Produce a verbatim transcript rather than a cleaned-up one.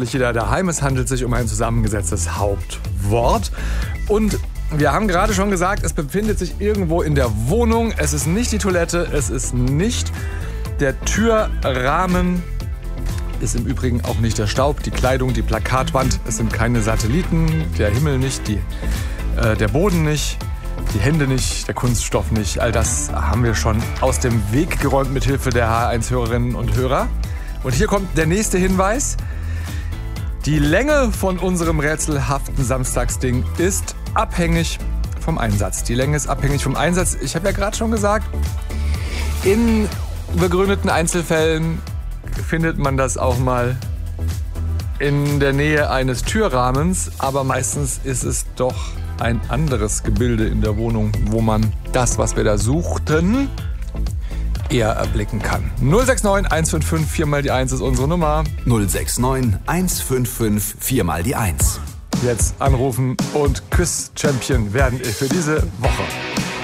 vermutlich jeder daheim. Es handelt sich um ein zusammengesetztes Hauptwort. Und wir haben gerade schon gesagt, es befindet sich irgendwo in der Wohnung. Es ist nicht die Toilette, es ist nicht der Türrahmen. Ist im Übrigen auch nicht der Staub, die Kleidung, die Plakatwand. Es sind keine Satelliten, der Himmel nicht, die, äh, der Boden nicht, die Hände nicht, der Kunststoff nicht. All das haben wir schon aus dem Weg geräumt mit Hilfe der H eins Hörerinnen und Hörer. Und hier kommt der nächste Hinweis. Die Länge von unserem rätselhaften Samstagsding ist abhängig vom Einsatz. Die Länge ist abhängig vom Einsatz. Ich habe ja gerade schon gesagt, in begründeten Einzelfällen findet man das auch mal in der Nähe eines Türrahmens, aber meistens ist es doch ein anderes Gebilde in der Wohnung, wo man das, was wir da suchten, eher erblicken kann. null sechs neun eins fünf fünf vier mal die eins ist unsere Nummer. null sechs neun eins fünf fünf vier mal die eins. Jetzt anrufen und Quiz-Champion werden für diese Woche.